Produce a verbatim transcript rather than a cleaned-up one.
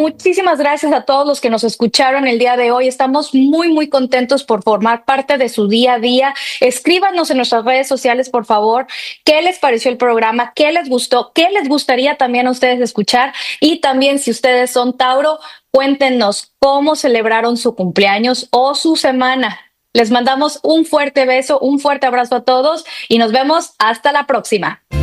Muchísimas gracias a todos los que nos escucharon el día de hoy. Estamos muy, muy contentos por formar parte de su día a día. Escríbanos en nuestras redes sociales, por favor, qué les pareció el programa, qué les gustó, qué les gustaría también a ustedes escuchar. Y también, si ustedes son Tauro, cuéntenos cómo celebraron su cumpleaños o su semana. Les mandamos un fuerte beso, un fuerte abrazo a todos y nos vemos hasta la próxima.